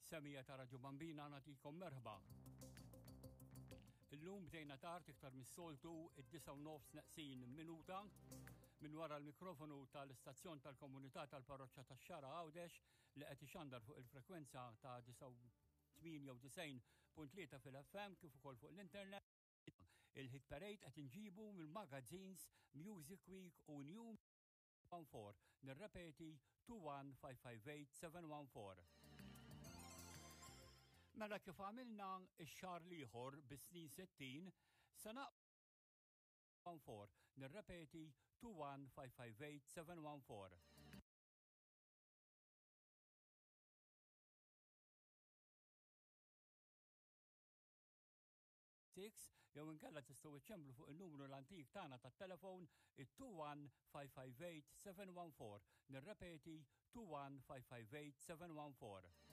Semija ta' Radio Bambina nagħtikom merħba. Illum bdejna tard iktar mis-soltu id-9:09 minuta minn wara l-mikrofonu tal-istazzjon tal-komunità tal-parroċċja tax-Xara Għawdex li qed ixandar fuq il-frekwenza ta' 98.3 fil-FM kif ukoll fuq l-internet. Il-Hit Parade qed inġibu mill-magazines Music Week u New 14. Nirrepeti 21558-714. Mela kif għamilna x-xahar l-ieħor bis-snin 60 sa 14. Nirrepeti 21558-714. Jew inkella tistgħu iċċemplu fuq il-numru l-antik tagħna tat-telefon it-21558-714. Nirrepeti 21558-714.